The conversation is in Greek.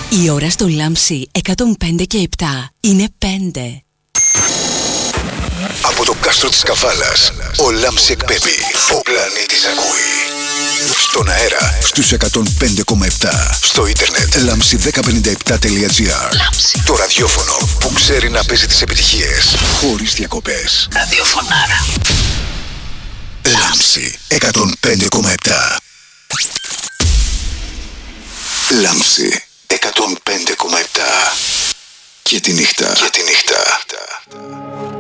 Η ώρα στο Λάμψη 105 και 7 είναι 5. Από το κάστρο της Καβάλας, ο Λάμψη εκπέμπει. Ο πλανήτης ακούει. Στον αέρα, στους 105,7. Στο ίντερνετ, lamsi1057.gr. Το ραδιόφωνο που ξέρει να παίζει τις επιτυχίες χωρίς διακοπές. Ραδιοφωνάρα. Λάμψη 105,7. Λάμψη 105,7. Και τη νύχτα.